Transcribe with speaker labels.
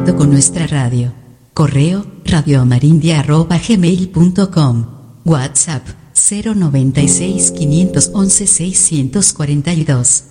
Speaker 1: colaborando con nuestra radio. Correo radioamarindia@gmail.com. WhatsApp 096 511 642.